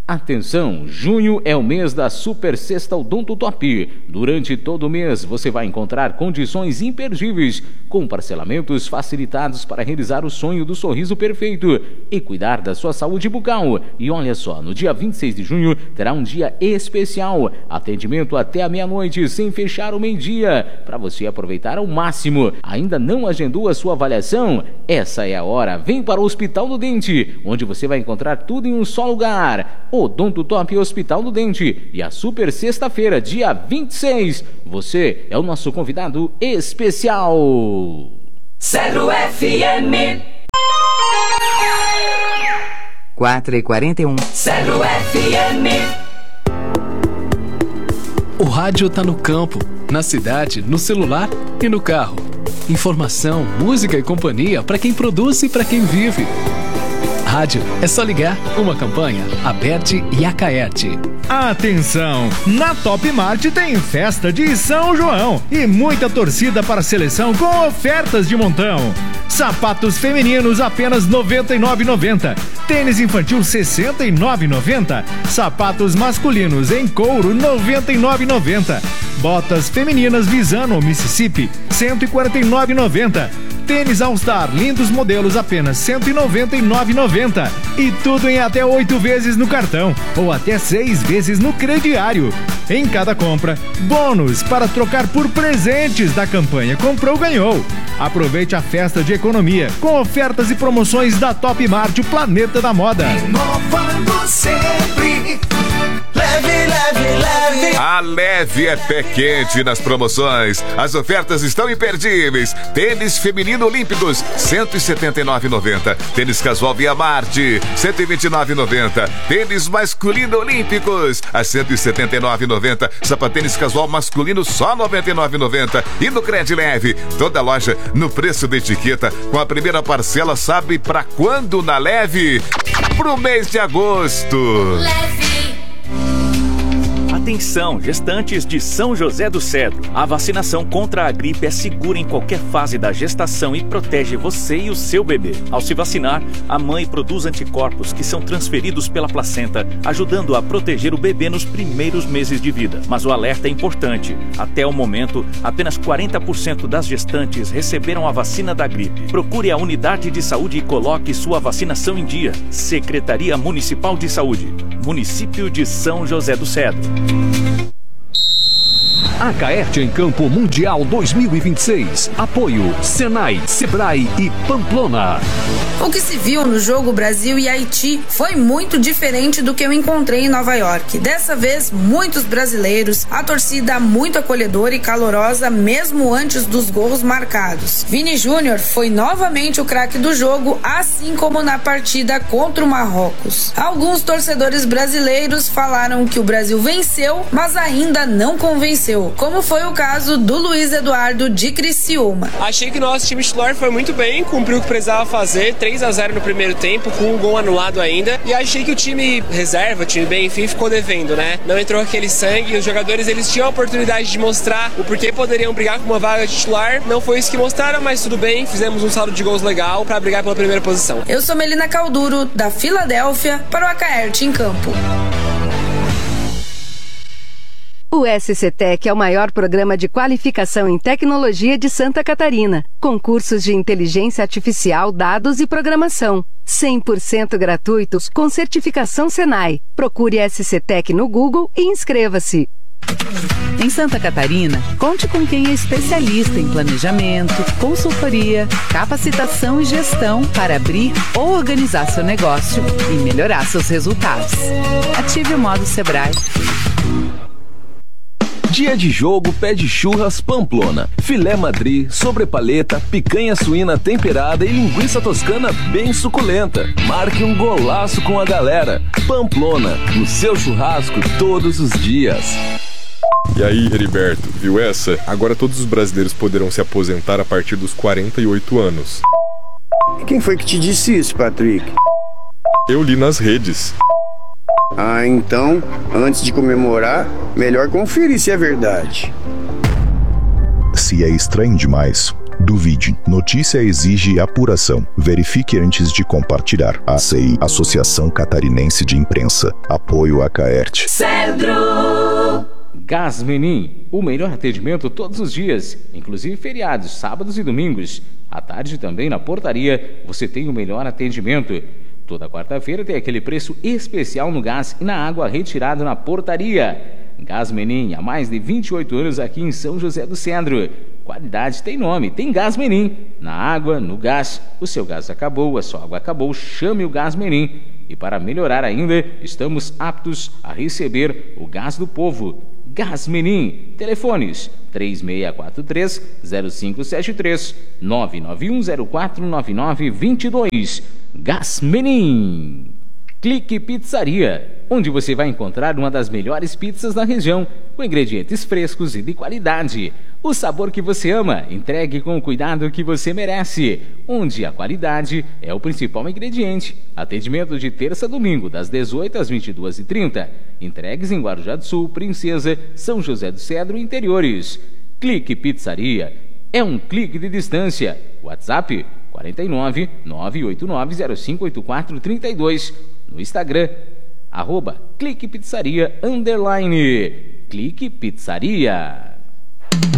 Atenção, junho é o mês da Super Sexta Odonto Top. Durante todo o mês você vai encontrar condições imperdíveis, com parcelamentos facilitados para realizar o sonho do sorriso perfeito e cuidar da sua saúde bucal. E olha só, no dia 26 de junho terá um dia especial, atendimento até a meia-noite sem fechar o meio-dia, para você aproveitar ao máximo. Ainda não agendou a sua avaliação? Essa é a hora, vem para o Hospital do Dente, onde você vai encontrar tudo em um só lugar. Odonto Top Hospital do Dente. E a Super Sexta-feira, dia 26. Você é o nosso convidado especial. 0 FM 4h41. 0 FM. O rádio tá no campo, na cidade, no celular e no carro. Informação, música e companhia para quem produz e para quem vive. Rádio, é só ligar. Uma campanha, Aberte e Acaerte. Atenção! Na Top Mart tem festa de São João e muita torcida para a seleção com ofertas de montão. Sapatos femininos apenas R$ 99,90. Tênis infantil R$ 69,90. Sapatos masculinos em couro R$ 99,90. Botas femininas Visano Mississippi R$ 149,90. Tênis All Star, lindos modelos apenas R$ 199,90. E tudo em até 8 vezes no cartão ou até 6 vezes no crediário. Em cada compra, bônus para trocar por presentes da campanha Comprou Ganhou. Aproveite a festa de economia com ofertas e promoções da Top Mart, o planeta da moda. Inovando sempre. Leve, leve, leve. A Leve é pé quente nas promoções. As ofertas estão imperdíveis. Tênis feminino Olímpicos, R$ 179,90. Tênis casual Via Marte, R$ 129,90. Tênis masculino Olímpicos, a R$ 179,90. Sapatênis casual masculino só R$ 99,90. E no Cred Leve, toda loja no preço da etiqueta, com a primeira parcela, sabe pra quando na Leve? Pro mês de agosto. Leve. Atenção, gestantes de São José do Cedro. A vacinação contra a gripe é segura em qualquer fase da gestação e protege você e o seu bebê. Ao se vacinar, a mãe produz anticorpos que são transferidos pela placenta, ajudando a proteger o bebê nos primeiros meses de vida. Mas o alerta é importante. Até o momento, apenas 40% das gestantes receberam a vacina da gripe. Procure a unidade de saúde e coloque sua vacinação em dia. Secretaria Municipal de Saúde. Município de São José do Cedro. Acaerte em Campo Mundial 2026. Apoio Senai, Sebrae e Pamplona. O que se viu no jogo Brasil e Haiti foi muito diferente do que eu encontrei em Nova York. Dessa vez, muitos brasileiros, a torcida muito acolhedora e calorosa mesmo antes dos gols marcados. Vini Júnior foi novamente o craque do jogo, assim como na partida contra o Marrocos. Alguns torcedores brasileiros falaram que o Brasil venceu, mas ainda não convenceu, como foi o caso do Luiz Eduardo de Criciúma. Achei que o nosso time titular foi muito bem, cumpriu o que precisava fazer, 3-0 no primeiro tempo, com um gol anulado ainda, e achei que o time reserva, o time bem, enfim, ficou devendo, né? Não entrou aquele sangue, os jogadores eles tinham a oportunidade de mostrar o porquê poderiam brigar com uma vaga titular, não foi isso que mostraram, mas tudo bem, fizemos um saldo de gols legal para brigar pela primeira posição. Eu sou Melina Calduro, da Filadélfia, para o Acaerte em Campo. O SCTEC é o maior programa de qualificação em tecnologia de Santa Catarina, com cursos de inteligência artificial, dados e programação. 100% gratuitos, com certificação Senai. Procure SCTEC no Google e inscreva-se. Em Santa Catarina, conte com quem é especialista em planejamento, consultoria, capacitação e gestão para abrir ou organizar seu negócio e melhorar seus resultados. Ative o modo Sebrae. Dia de jogo pede churras Pamplona. Filé Madrid, sobrepaleta, picanha suína temperada e linguiça toscana bem suculenta. Marque um golaço com a galera. Pamplona, no seu churrasco todos os dias. E aí, Heriberto, viu essa? Agora todos os brasileiros poderão se aposentar a partir dos 48 anos. Quem foi que te disse isso, Patrick? Eu li nas redes. Ah, então, antes de comemorar, melhor conferir se é verdade. Se é estranho demais, Duvide. Notícia exige apuração. Verifique antes de compartilhar. ACI, Associação Catarinense de Imprensa. Apoio a Caerte. Cedro. Gás Menin, o melhor atendimento todos os dias, inclusive feriados, sábados e domingos. À tarde também na portaria você tem o melhor atendimento. Toda quarta-feira tem aquele preço especial no gás e na água retirado na portaria. Gás Menin, há mais de 28 anos aqui em São José do Cedro. Qualidade tem nome, tem Gás Menin. Na água, no gás, o seu gás acabou, a sua água acabou, chame o Gás Menin. E para melhorar ainda, estamos aptos a receber o gás do povo. Gás Menin, telefones 3643-0573, 991049922. Gás Menin. Clique Pizzaria, onde você vai encontrar uma das melhores pizzas da região, com ingredientes frescos e de qualidade. O sabor que você ama, entregue com o cuidado que você merece, onde a qualidade é o principal ingrediente. Atendimento de terça a domingo, das 18 às 22h30. Entregues em Guarujá do Sul, Princesa, São José do Cedro e interiores. Clique Pizzaria, é um clique de distância. WhatsApp 49 989 058432. No Instagram, @cliquepizzaria_. Clique Pizzaria.